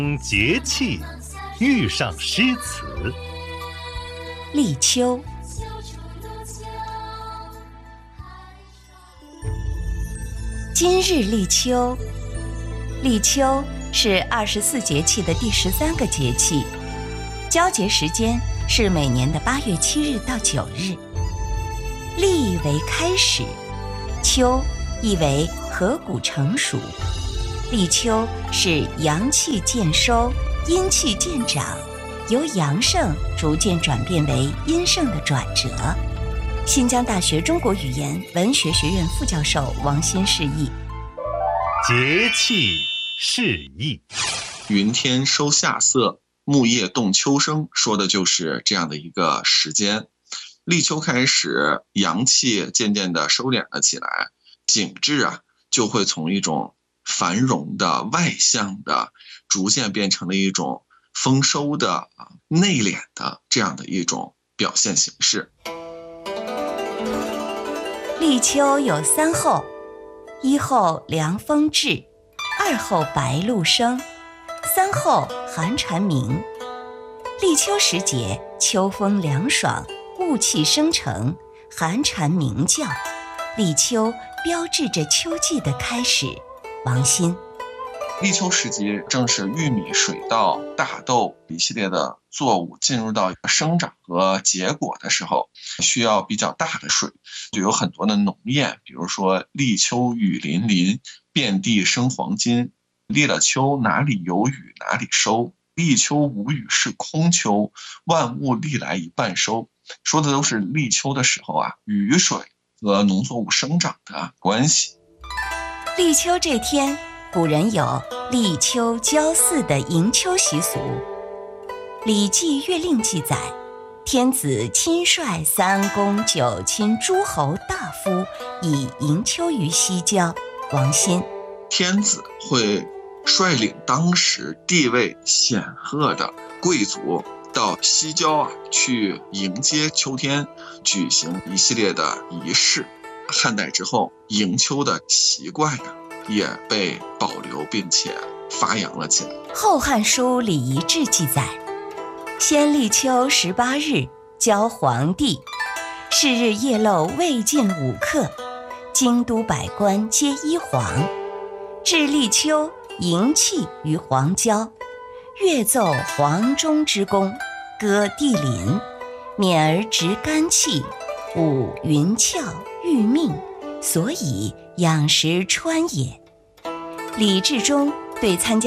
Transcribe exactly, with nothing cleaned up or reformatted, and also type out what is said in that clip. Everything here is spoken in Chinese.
节气遇上诗词。 立秋，今日立秋。立秋是二十四节气的第十三个节气，交节时间是每年的八月七日到九日。立为开始，秋意为禾谷成熟。立秋是阳气渐收，阴气渐长，由阳盛逐渐转变为阴盛的转折。新疆大学中国语言文学学院副教授王鑫释义。 节气释义， 云天收夏色，木叶动秋声，说的就是这样的一个时间。立秋开始，阳气渐渐地收敛了起来，景致啊就会从一种繁荣的外向的，逐渐变成了一种丰收的内敛的这样的一种表现形式。 立秋有三候：一候凉风至，二候白露生，三候寒蝉鸣。立秋时节，秋风凉爽，雾气生成，寒蝉鸣叫。立秋标志着秋季的开始。王鑫。 立秋时节正是玉米、水稻、大豆一系列的作物进入到生长和结果的时候，需要比较大的水，就有很多的农谚，比如说立秋雨霖霖，遍地生黄金，立了秋哪里有雨哪里收，立秋无雨是空秋，万物历来一半收。说的都是立秋的时候啊，雨水和农作物生长的关系。 立秋这天，古人有立秋交祀的迎秋习俗。《礼记月令》记载，天子亲率三公九卿诸侯大夫以迎秋于西郊。王鑫。 天子会率领当时地位显赫的贵族到西郊啊去迎接秋天，举行一系列的仪式。汉代之后，迎秋的习惯啊也被保留并且发扬了起来。 《后汉书·礼仪志》记载，先立秋十八日，交黄帝。是日夜漏未尽五刻，京都百官皆依黄。至立秋，迎气于黄郊，乐奏黄钟之功，歌帝霖，免而直肝气，舞云翘欲命，所以养食川也。礼制中对参加